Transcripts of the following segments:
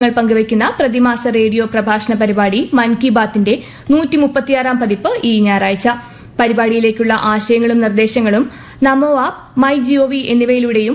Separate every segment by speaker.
Speaker 1: പങ്കുവയ്ക്കുന്ന പ്രതിമാസ റേഡിയോ പ്രഭാഷണ പരിപാടി മൻ കി ബാത്തിന്റെ 136 പതിപ്പ് ഈ ഞായറാഴ്ച. പരിപാടിയിലേക്കുള്ള ആശയങ്ങളും നിർദ്ദേശങ്ങളും നമോ ആപ്പ്, മൈ ജിഒവി എന്നിവയിലൂടെയും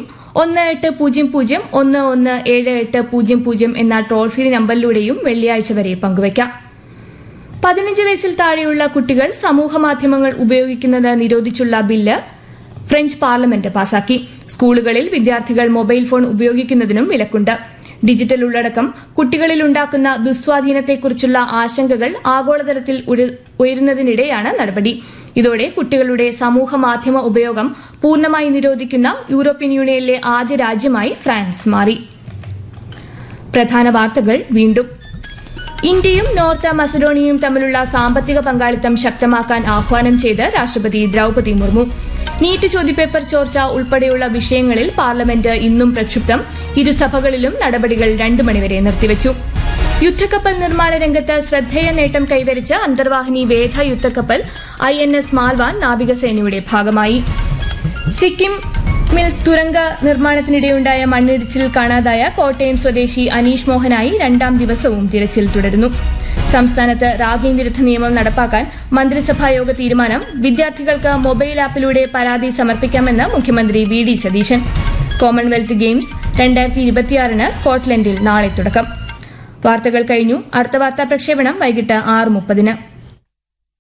Speaker 1: 1800117800 എന്ന ടോൾ ഫ്രീ നമ്പറിലൂടെയും വെള്ളിയാഴ്ച വരെ പങ്കുവയ്ക്കാം. 15 വയസ്സിൽ താഴെയുള്ള കുട്ടികൾ സമൂഹമാധ്യമങ്ങൾ ഉപയോഗിക്കുന്നത് നിരോധിച്ചുള്ള ബില്ല് ഫ്രഞ്ച് പാർലമെന്റ് പാസാക്കി. സ്കൂളുകളിൽ വിദ്യാർത്ഥികൾ മൊബൈൽ ഫോൺ ഉപയോഗിക്കുന്നതിനും വിലക്കുണ്ട്. ഡിജിറ്റൽ ഉള്ളടക്കം കുട്ടികളിൽ ഉണ്ടാക്കുന്ന ദുസ്വാധീനത്തെക്കുറിച്ചുള്ള ആശങ്കകൾ ആഗോളതലത്തിൽ ഉയരുന്നതിനിടെയാണ് നടപടി. ഇതോടെ കുട്ടികളുടെ സമൂഹ മാധ്യമ ഉപയോഗം പൂർണ്ണമായി നിരോധിക്കുന്ന യൂറോപ്യൻ യൂണിയനിലെ ആദ്യ രാജ്യമായി ഫ്രാൻസ് മാറി. പ്രധാന വാർത്തകൾ വീണ്ടും. ഇന്ത്യയും നോർത്ത് മസഡോണിയയും തമ്മിലുള്ള സാമ്പത്തിക പങ്കാളിത്തം ശക്തമാക്കാൻ ആഹ്വാനം ചെയ്ത് രാഷ്ട്രപതി ദ്രൌപദി മുർമു. നീറ്റ് ചോദ്യപേപ്പർ ചോർച്ച ഉൾപ്പെടെയുള്ള വിഷയങ്ങളിൽ പാർലമെന്റ് ഇന്നും പ്രക്ഷുബ്ധം. ഇരുസഭകളിലും നടപടികൾ 2 മണിവരെ നിർത്തിവച്ചു. യുദ്ധക്കപ്പൽ നിർമ്മാണ രംഗത്ത് ശ്രദ്ധേയ നേട്ടം കൈവരിച്ച അന്തർവാഹിനി വേധ യുദ്ധക്കപ്പൽ INS മാൽവാൻ നാവികസേനയുടെ ഭാഗമായി. സിക്കിമിൽ തുരങ്ക നിർമ്മാണത്തിനിടെയുണ്ടായ മണ്ണിടിച്ചിലിൽ കാണാതായ കോട്ടയം സ്വദേശി അനീഷ് മോഹനായി 2ാം ദിവസവും തിരച്ചിൽ തുടരുന്നു. സംസ്ഥാനത്ത് റാഗിംഗ് വിരുദ്ധ നിയമം നടപ്പാക്കാൻ മന്ത്രിസഭായോഗ തീരുമാനം. വിദ്യാർത്ഥികൾക്ക് മൊബൈൽ ആപ്പിലൂടെ പരാതി സമർപ്പിക്കാമെന്ന് മുഖ്യമന്ത്രി VD സതീശൻ. കോമൺവെൽത്ത് ഗെയിംസ് 2026 സ്കോട്ട്ലൻഡിൽ നാളെ തുടക്കം. വാർത്തകൾ കഴിഞ്ഞു. അടുത്ത വാർത്താ പ്രക്ഷേപണം വൈകിട്ട് 6:30.